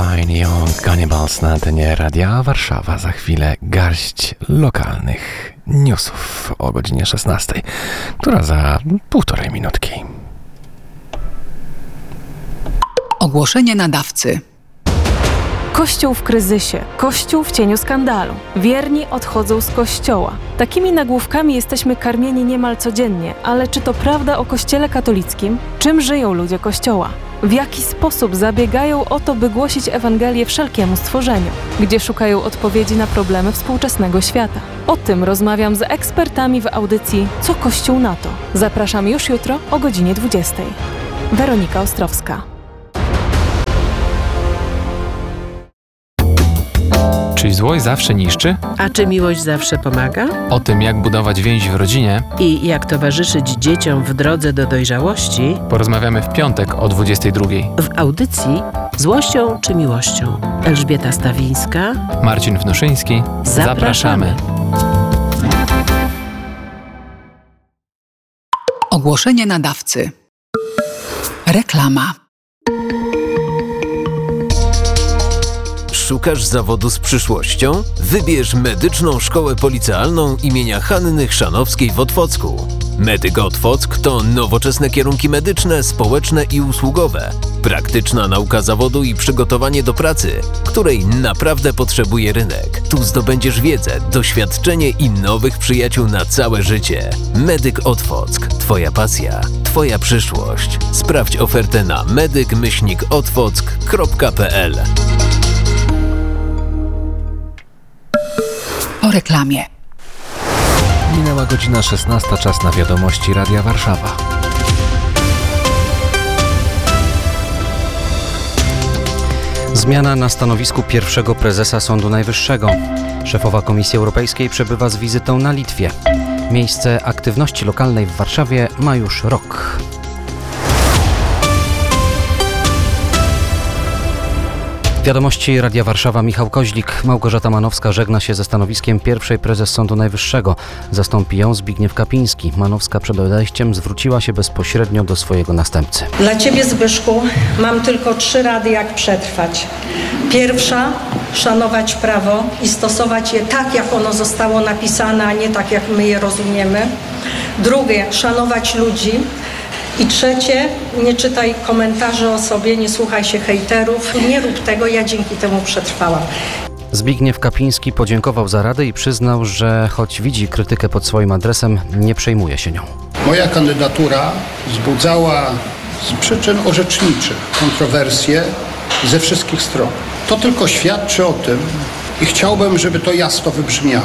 Fine Young Cannibals na antenie Radia Warszawa. Za chwilę garść lokalnych newsów o godzinie 16, która za 1,5 minutki. Ogłoszenie nadawcy. Kościół w kryzysie, Kościół w cieniu skandalu. Wierni odchodzą z Kościoła. Takimi nagłówkami jesteśmy karmieni niemal codziennie, ale czy to prawda o Kościele katolickim? Czym żyją ludzie Kościoła? W jaki sposób zabiegają o to, by głosić Ewangelię wszelkiemu stworzeniu? Gdzie szukają odpowiedzi na problemy współczesnego świata? O tym rozmawiam z ekspertami w audycji Co Kościół na to? Zapraszam już jutro o godzinie 20. Weronika Ostrowska. Czy złość zawsze niszczy? A czy miłość zawsze pomaga? O tym, jak budować więź w rodzinie, I jak towarzyszyć dzieciom w drodze do dojrzałości, porozmawiamy w piątek o 22. w audycji Złością czy miłością. Elżbieta Stawińska. Marcin Wnuszyński. Zapraszamy. Ogłoszenie nadawcy. Reklama. Szukasz zawodu z przyszłością? Wybierz Medyczną Szkołę Policealną imienia Hanny Chrzanowskiej w Otwocku. Medyk Otwock to nowoczesne kierunki medyczne, społeczne i usługowe. Praktyczna nauka zawodu i przygotowanie do pracy, której naprawdę potrzebuje rynek. Tu zdobędziesz wiedzę, doświadczenie i nowych przyjaciół na całe życie. Medyk Otwock. Twoja pasja, Twoja przyszłość. Sprawdź ofertę na medyk-otwock.pl. Po reklamie. Minęła godzina 16, czas na wiadomości Radia Warszawa. Zmiana na stanowisku pierwszego prezesa Sądu Najwyższego. Szefowa Komisji Europejskiej przebywa z wizytą na Litwie. Miejsce aktywności lokalnej w Warszawie ma już rok. Wiadomości Radia Warszawa, Michał Koźlik. Małgorzata Manowska żegna się ze stanowiskiem pierwszej prezes Sądu Najwyższego. Zastąpi ją Zbigniew Kapiński. Manowska przed odejściem zwróciła się bezpośrednio do swojego następcy. Dla Ciebie, Zbyszku, mam tylko 3 rady, jak przetrwać. Pierwsza, szanować prawo i stosować je tak, jak ono zostało napisane, a nie tak, jak my je rozumiemy. Drugie, szanować ludzi. I trzecie, nie czytaj komentarzy o sobie, nie słuchaj się hejterów, nie rób tego, ja dzięki temu przetrwałam. Zbigniew Kapiński podziękował za radę i przyznał, że choć widzi krytykę pod swoim adresem, nie przejmuje się nią. Moja kandydatura wzbudzała z przyczyn orzeczniczych kontrowersje ze wszystkich stron. To tylko świadczy o tym, i chciałbym, żeby to jasno wybrzmiało,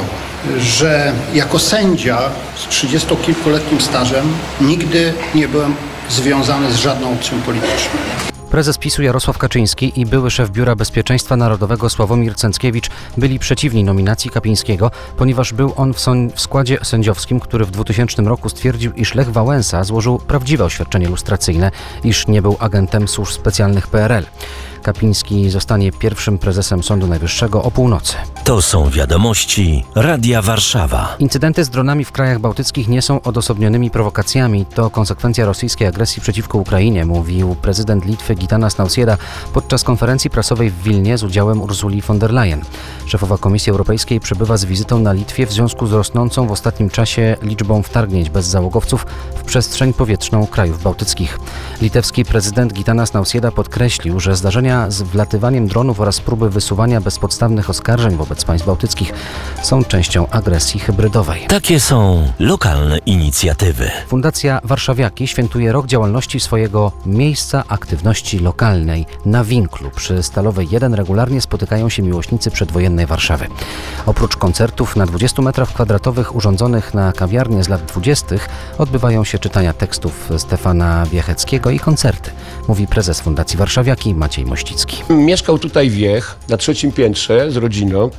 że jako sędzia z 30-kilkuletnim stażem nigdy nie byłem związany z żadną opcją polityczną. Prezes PiS-u Jarosław Kaczyński i były szef Biura Bezpieczeństwa Narodowego Sławomir Cęckiewicz byli przeciwni nominacji Kapińskiego, ponieważ był on w składzie sędziowskim, który w 2000 roku stwierdził, iż Lech Wałęsa złożył prawdziwe oświadczenie lustracyjne, iż nie był agentem służb specjalnych PRL. Kapiński zostanie pierwszym prezesem Sądu Najwyższego o północy. To są wiadomości Radia Warszawa. Incydenty z dronami w krajach bałtyckich nie są odosobnionymi prowokacjami. To konsekwencja rosyjskiej agresji przeciwko Ukrainie, mówił prezydent Litwy Gitanas Nausėda podczas konferencji prasowej w Wilnie z udziałem Ursuli von der Leyen. Szefowa Komisji Europejskiej przebywa z wizytą na Litwie w związku z rosnącą w ostatnim czasie liczbą wtargnięć bezzałogowców w przestrzeń powietrzną krajów bałtyckich. Litewski prezydent Gitanas Nausėda podkreślił, że zdarzenia z wlatywaniem dronów oraz próby wysuwania bezpodstawnych oskarżeń wobec państw bałtyckich są częścią agresji hybrydowej. Takie są lokalne inicjatywy. Fundacja Warszawiaki świętuje rok działalności swojego miejsca aktywności lokalnej na Winklu. Przy Stalowej 1 regularnie spotykają się miłośnicy przedwojennej Warszawy. Oprócz koncertów na 20 metrach kwadratowych urządzonych na kawiarnię z lat 20. odbywają się czytania tekstów Stefana Wiecheckiego i koncerty, mówi prezes Fundacji Warszawiaki Maciej Mościcki. Mieszkał tutaj wiech na 3. piętrze z rodziną, którzy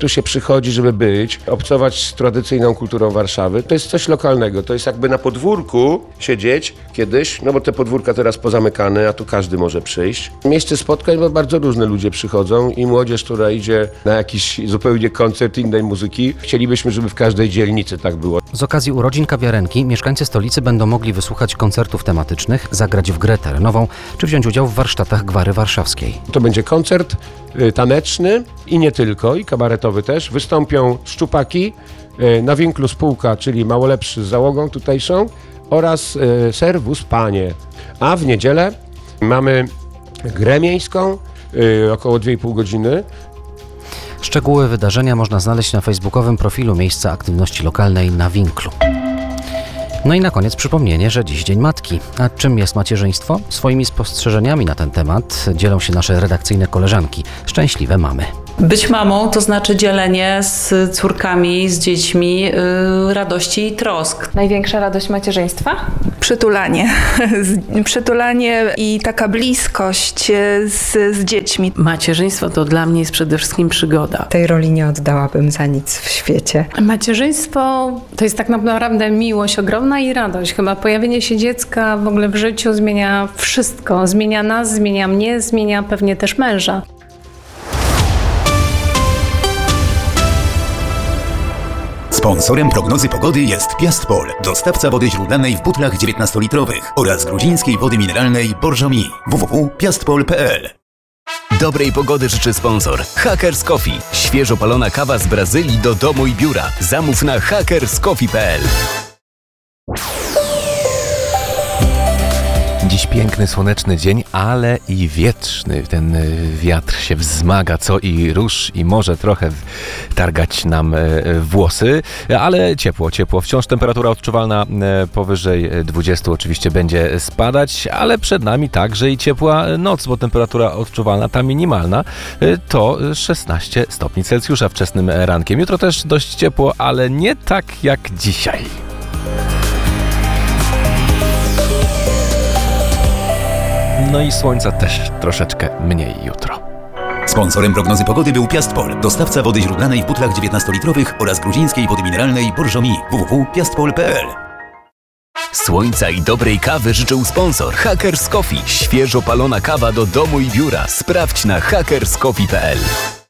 tu się przychodzi, żeby być, obcować z tradycyjną kulturą Warszawy. To jest coś lokalnego, to jest jakby na podwórku siedzieć kiedyś, no bo te podwórka teraz pozamykane, a tu każdy może przyjść. Miejsce spotkań, bo bardzo różne ludzie przychodzą i młodzież, która idzie na jakiś zupełnie koncert innej muzyki. Chcielibyśmy, żeby w każdej dzielnicy tak było. Z okazji urodzin kawiarenki mieszkańcy stolicy będą mogli wysłuchać koncertów tematycznych, zagrać w grę terenową czy wziąć udział w warsztatach gwary warszawskiej. To będzie koncert taneczny i nie tylko, i kabaretowy też. Wystąpią Szczupaki, na winklu spółka, czyli Małolepszy z załogą tutaj są, oraz Serwus Panie. A w niedzielę mamy grę miejską, około 2,5 godziny. Szczegóły wydarzenia można znaleźć na facebookowym profilu Miejsca Aktywności Lokalnej na Winklu. No i na koniec przypomnienie, że dziś Dzień Matki. A czym jest macierzyństwo? Swoimi spostrzeżeniami na ten temat dzielą się nasze redakcyjne koleżanki. Szczęśliwe mamy. Być mamą to znaczy dzielenie z córkami, z dziećmi radości i trosk. Największa radość macierzyństwa? Przytulanie. Przytulanie i taka bliskość z dziećmi. Macierzyństwo to dla mnie jest przede wszystkim przygoda. Tej roli nie oddałabym za nic w świecie. Macierzyństwo to jest tak naprawdę miłość ogromna i radość. Chyba pojawienie się dziecka w ogóle w życiu zmienia wszystko. Zmienia nas, zmienia mnie, zmienia pewnie też męża. Sponsorem prognozy pogody jest Piastpol, dostawca wody źródlanej w butlach 19-litrowych oraz gruzińskiej wody mineralnej Borżomi. www.piastpol.pl. Dobrej pogody życzy sponsor Hackers Coffee. Świeżo palona kawa z Brazylii do domu i biura. Zamów na hackerscoffee.pl. Dziś piękny, słoneczny dzień, ale i wietrzny. Ten wiatr się wzmaga co i rusz i może trochę targać nam włosy, ale ciepło. Wciąż temperatura odczuwalna powyżej 20 oczywiście będzie spadać, ale przed nami także i ciepła noc, bo temperatura odczuwalna, ta minimalna, to 16 stopni Celsjusza wczesnym rankiem. Jutro też dość ciepło, ale nie tak jak dzisiaj. No i słońca też troszeczkę mniej jutro. Sponsorem prognozy pogody był Piastpol, dostawca wody źródlanej w butlach 19-litrowych oraz gruzińskiej wody mineralnej Borżomi. www.piastpol.pl. Słońca i dobrej kawy życzył sponsor Hackers Coffee. Świeżo palona kawa do domu i biura. Sprawdź na hackerscoffee.pl.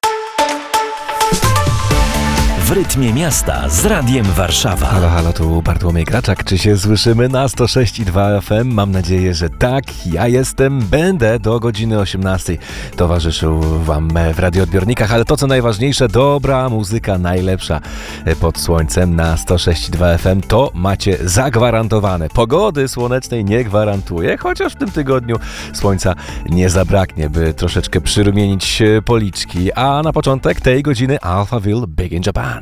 W rytmie miasta z Radiem Warszawa. Halo, tu Bartłomiej Kraczak. Czy się słyszymy na 106,2 FM? Mam nadzieję, że tak. Ja będę do godziny 18 towarzyszył Wam w radioodbiornikach, ale to co najważniejsze, dobra muzyka, najlepsza pod słońcem na 106,2 FM, to macie zagwarantowane. Pogody słonecznej nie gwarantuję, chociaż w tym tygodniu słońca nie zabraknie, by troszeczkę przyrumienić policzki. A na początek tej godziny Alphaville Big in Japan.